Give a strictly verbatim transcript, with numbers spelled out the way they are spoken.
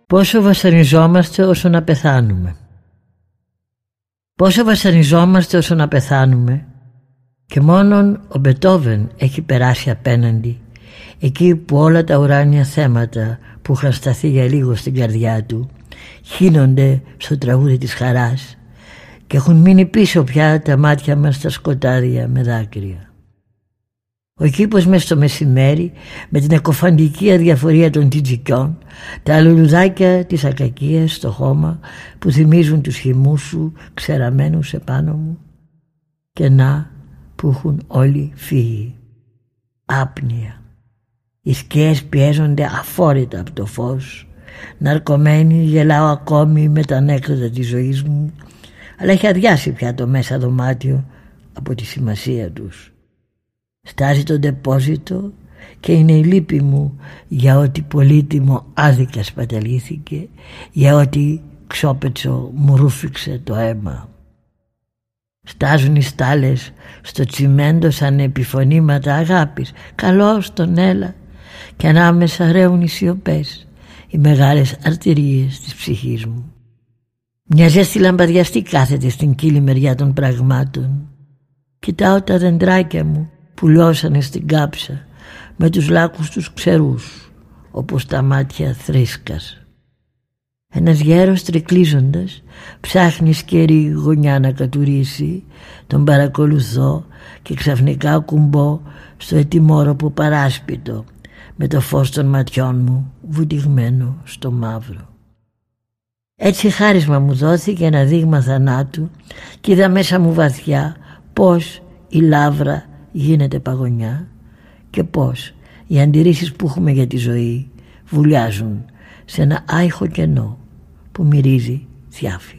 Πόσο βασανιζόμαστε όσο να πεθάνουμε. Πόσο βασανιζόμαστε όσο να πεθάνουμε, και μόνον ο Μπετόβεν έχει περάσει απέναντι, εκεί που όλα τα ουράνια θέματα που είχαν σταθεί για λίγο στην καρδιά του χύνονται στο τραγούδι της χαράς και έχουν μείνει πίσω πια τα μάτια μας στα σκοτάδια με δάκρυα. Ο κήπος μες στο μεσημέρι, με την εκοφαντική αδιαφορία των τιτζικιών, τα λουλουδάκια της ακακίας στο χώμα που θυμίζουν τους χυμούς σου ξεραμένους επάνω μου, και να που έχουν όλοι φύγει. Άπνοια. Οι σκιές πιέζονται αφόρητα από το φως. Ναρκωμένη γελάω ακόμη με τα ανέκδοτα της ζωής μου, αλλά έχει αδειάσει πια το μέσα δωμάτιο από τη σημασία τους. Στάζει το ντεπόζιτο και είναι η λύπη μου για ό,τι πολύτιμο άδικα σπαταλήθηκε, για ό,τι ξόπετσο μου ρούφηξε το αίμα. Στάζουν οι στάλες στο τσιμέντο σαν επιφωνήματα αγάπης, καλώς τον έλα, και ανάμεσα ρέουν οι σιωπές, οι μεγάλες αρτηρίες της ψυχής μου. Μια ζέστη λαμπαδιαστή κάθεται στην κύλη μεριά των πραγμάτων. Κοιτάω τα δεντράκια μου που λιώσανε στην κάψα με τους λάκκους τους ξερούς, όπως τα μάτια θρήσκας. Ένας γέρος τρικλίζοντας ψάχνει σκερή γωνιά να κατουρίσει. Τον παρακολουθώ και ξαφνικά ακουμπώ στο ετοιμόρροπο παράσπιτο με το φως των ματιών μου βουτυγμένο στο μαύρο. Έτσι χάρισμα μου δόθηκε ένα δείγμα θανάτου και είδα μέσα μου βαθιά πως η λάβρα γίνεται παγωνιά και πως οι αντιρρήσεις που έχουμε για τη ζωή βουλιάζουν σε ένα άϊχο κενό που μυρίζει θιάφη.